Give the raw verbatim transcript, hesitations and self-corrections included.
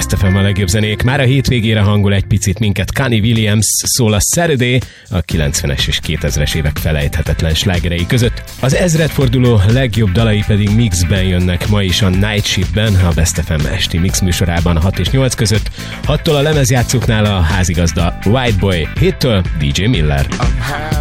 Best ef em a legjobb zenék. Már a hétvégére hangol egy picit minket Connie Williams, szól a Saturday, a kilencvenes és kétezres évek felejthetetlen slágerei között. Az ezredforduló legjobb dalai pedig mixben jönnek ma is a Night Shiftben, a Best ef em esti mix műsorában hat és nyolc között. hattól a lemezjátszóknál a házigazda White Boy, héttől dé dzsé Miller.